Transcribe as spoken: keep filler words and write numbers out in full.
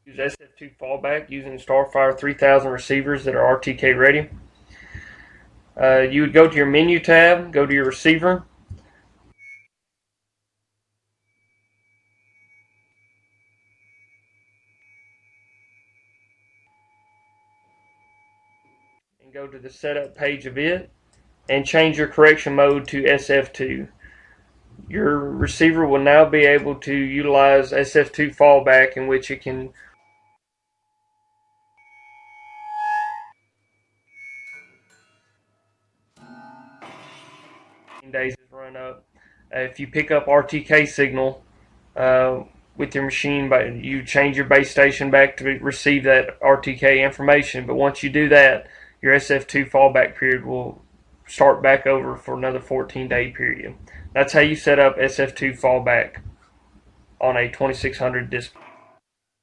Use S F two fallback using Starfire three thousand receivers that are R T K ready. Uh, you would go to your menu tab, go to your receiver, and go to the setup page of it, and change your correction mode to S F two. Your receiver will now be able to utilize S F two fallback, in which it can days run up. Uh, if you pick up R T K signal uh, with your machine, but you change your base station back to receive that R T K information. But once you do that, your S F two fallback period will start back over for another fourteen day period. That's how you set up S F two fallback on a twenty-six hundred display.